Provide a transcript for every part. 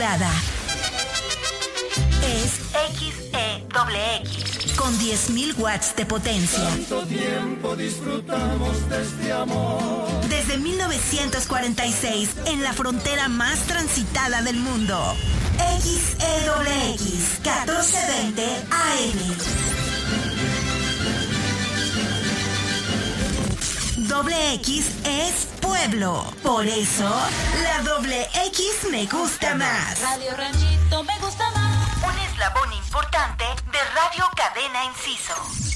Es XEXX con 10.000 watts de potencia. Tanto tiempo disfrutamos de este amor. Desde 1946, en la frontera más transitada del mundo. XEXX 1420 AM. Doble X es pueblo. Por eso, la doble X me gusta más. Radio Ranchito me gusta más. Un eslabón importante de Radio Cadena Enciso.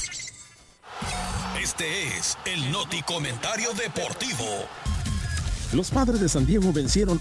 Este es el Noti Comentario Deportivo. Los Padres de San Diego vencieron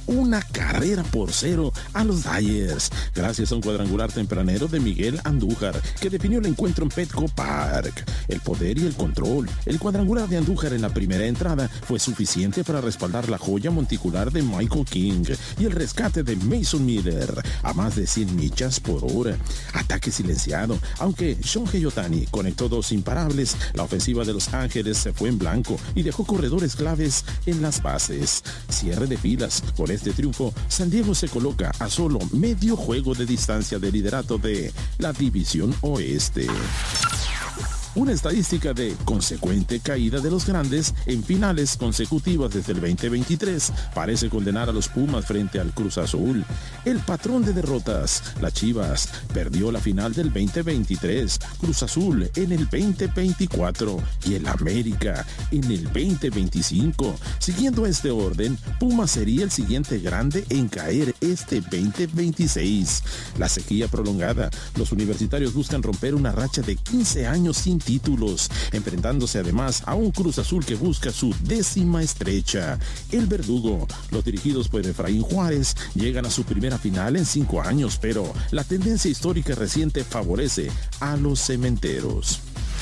1-0 a los Dyers, gracias a un cuadrangular tempranero de Miguel Andújar, que definió el encuentro en Petco Park. El poder y el control. El cuadrangular de Andújar en la primera entrada fue suficiente para respaldar la joya monticular de Michael King y el rescate de Mason Miller a más de 100 millas por hora. Ataque silenciado. Aunque Shohei Ohtani conectó 2 imparables, la ofensiva de Los Ángeles se fue en blanco y dejó corredores claves en las bases. Cierre de filas. Por este triunfo, San Diego se coloca a solo medio juego de distancia del liderato de la División Oeste. Una estadística de consecuente caída de los grandes en finales consecutivas desde el 2023 parece condenar a los Pumas frente al Cruz Azul. El patrón de derrotas, las Chivas, perdió la final del 2023, Cruz Azul en el 2024 y el América en el 2025. Siguiendo este orden, Pumas sería el siguiente grande en caer este 2026. La sequía prolongada. Los universitarios buscan romper una racha de 15 años sin títulos, enfrentándose además a un Cruz Azul que busca su 10ª estrecha. El Verdugo, los dirigidos por Efraín Juárez, llegan a su primera final en 5 años, pero la tendencia histórica reciente favorece a los cementeros.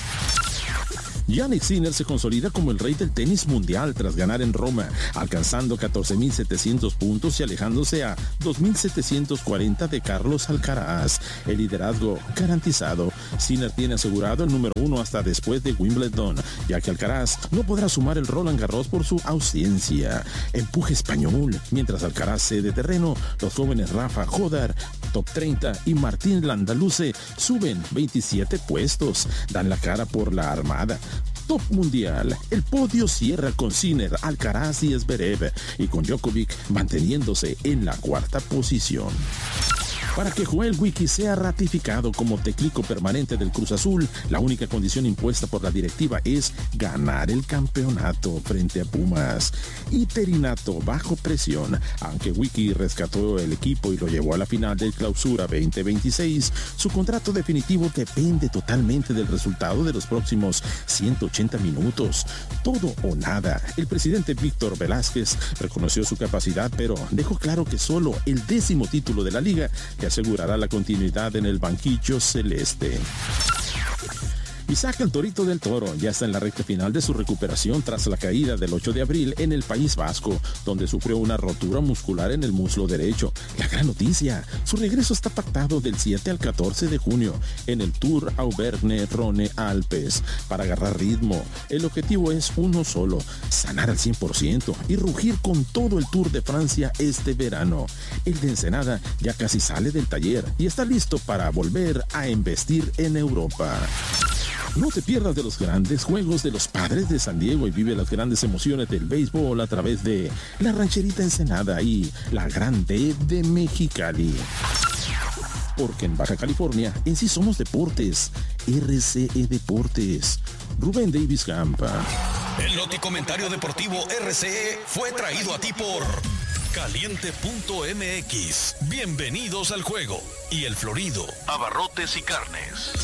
Jannik Sinner se consolida como el rey del tenis mundial tras ganar en Roma, alcanzando 14.700 puntos y alejándose a 2.740 de Carlos Alcaraz. El liderazgo garantizado. Sinner tiene asegurado el número 1 hasta después de Wimbledon, ya que Alcaraz no podrá sumar el Roland Garros por su ausencia. Empuje español. Mientras Alcaraz cede terreno, los jóvenes Rafa Jodar, top 30, y Martín Landaluce suben 27 puestos. Dan la cara por la armada. Top mundial. El podio cierra con Sinner, Alcaraz y Zverev, y con Djokovic manteniéndose en la 4ª posición. Para que Joel Wiki sea ratificado como técnico permanente del Cruz Azul, la única condición impuesta por la directiva es ganar el campeonato frente a Pumas. Interinato bajo presión. Aunque Wiki rescató el equipo y lo llevó a la final del Clausura 2026, su contrato definitivo depende totalmente del resultado de los próximos 180 minutos. Todo o nada. El presidente Víctor Velázquez reconoció su capacidad, pero dejó claro que solo el 10º título de la liga que asegurará la continuidad en el banquillo celeste. Isaac el Torito del Toro ya está en la recta final de su recuperación tras la caída del 8 de abril en el País Vasco, donde sufrió una rotura muscular en el muslo derecho. La gran noticia, su regreso está pactado del 7 al 14 de junio en el Tour Auvergne-Rhône Alpes. Para agarrar ritmo, el objetivo es uno solo, sanar al 100% y rugir con todo el Tour de Francia este verano. El de Ensenada ya casi sale del taller y está listo para volver a embestir en Europa. No te pierdas de los grandes juegos de los Padres de San Diego y vive las grandes emociones del béisbol a través de la Rancherita Ensenada y la Grande de Mexicali. Porque en Baja California, en sí somos deportes. RCE Deportes. Rubén Davis Campa. El Noti Comentario Deportivo RCE fue traído a ti por Caliente.mx. Bienvenidos al juego. Y El Florido, Abarrotes y Carnes.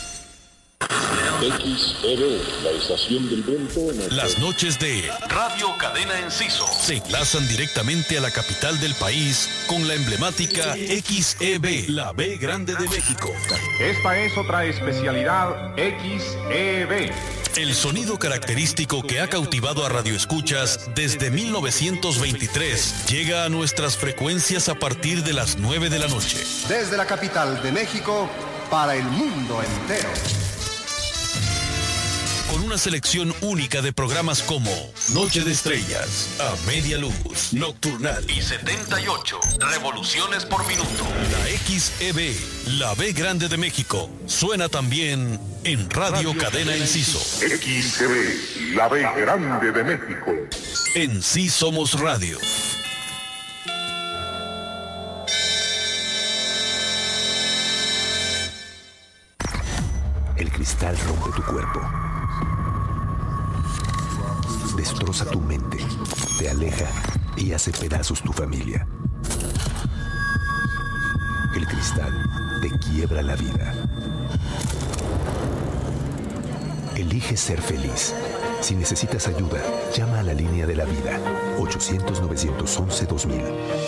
XEB, la estación del viento. Las noches de Radio Cadena Enciso se enlazan directamente a la capital del país con la emblemática XEB, la B Grande de México. Esta es otra especialidad XEB. El sonido característico que ha cautivado a radioescuchas desde 1923 llega a nuestras frecuencias a partir de las 9 de la noche. Desde la capital de México para el mundo entero. con una selección única de programas como Noche de Estrellas, A Media Luz, Nocturnal y 78 revoluciones por minuto. La XEB, la B Grande de México, suena también en Radio Cadena Enciso. XCB, la B Grande de México. En Sí Somos Radio. El cristal rompe tu cuerpo, destroza tu mente, te aleja y hace pedazos tu familia. El cristal te quiebra la vida. Elige ser feliz. Si necesitas ayuda, llama a la línea de la vida, 800-911-2000.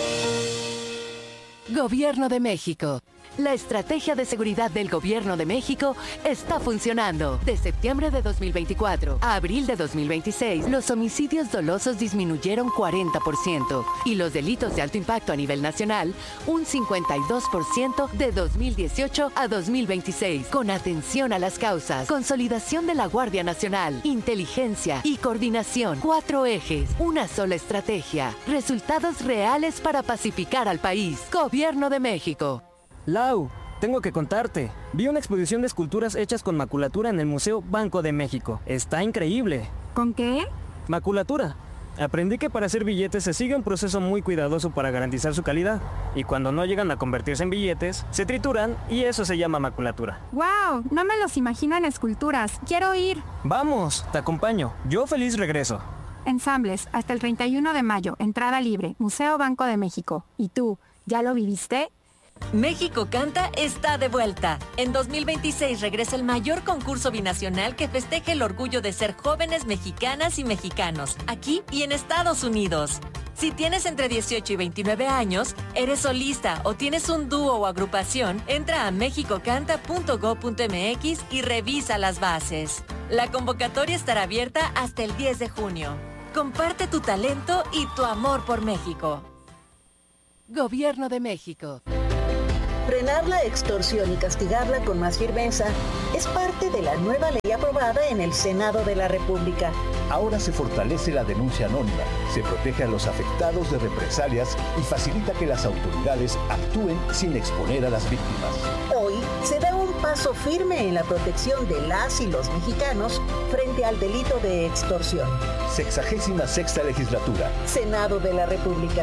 Gobierno de México. La estrategia de seguridad del Gobierno de México está funcionando. De septiembre de 2024 a abril de 2026, los homicidios dolosos disminuyeron 40% y los delitos de alto impacto a nivel nacional un 52% de 2018 a 2026. Con atención a las causas, consolidación de la Guardia Nacional, inteligencia y coordinación. 4 ejes, una sola estrategia. Resultados reales para pacificar al país. Gobierno de México. Lau, tengo que contarte. Vi una exposición de esculturas hechas con maculatura en el Museo Banco de México. Está increíble. ¿Con qué? Maculatura. Aprendí que para hacer billetes se sigue un proceso muy cuidadoso para garantizar su calidad. Y cuando no llegan a convertirse en billetes, se trituran y eso se llama maculatura. ¡Wow! No me los imagino en esculturas. ¡Quiero ir! Vamos, te acompaño. Yo feliz regreso. Ensambles, hasta el 31 de mayo. Entrada libre. Museo Banco de México. ¿Y tú, ya lo viviste? México Canta está de vuelta. En 2026 regresa el mayor concurso binacional que festeja el orgullo de ser jóvenes mexicanas y mexicanos, aquí y en Estados Unidos. Si tienes entre 18 y 29 años, eres solista o tienes un dúo o agrupación, entra a mexicocanta.go.mx y revisa las bases. La convocatoria estará abierta hasta el 10 de junio. Comparte tu talento y tu amor por México. Gobierno de México. Frenar la extorsión y castigarla con más firmeza es parte de la nueva ley aprobada en el Senado de la República. Ahora se fortalece la denuncia anónima, se protege a los afectados de represalias y facilita que las autoridades actúen sin exponer a las víctimas. Hoy se da un paso firme en la protección de las y los mexicanos frente al delito de extorsión. 66ª Legislatura. Senado de la República.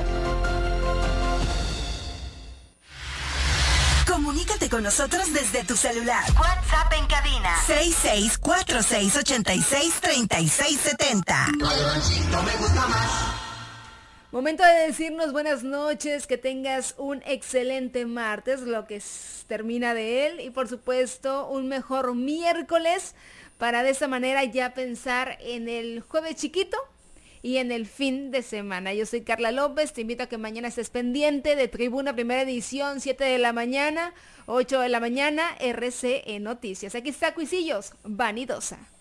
Comunícate con nosotros desde tu celular. WhatsApp en cabina 6646863670. Momento de decirnos buenas noches, que tengas un excelente martes, lo que termina de él, y por supuesto un mejor miércoles para de esa manera ya pensar en el jueves chiquito y en el fin de semana. Yo soy Carla López, te invito a que mañana estés pendiente de Tribuna Primera Edición, 7 de la mañana, 8 de la mañana, RCE Noticias. Aquí está Cuisillos, Vanidosa.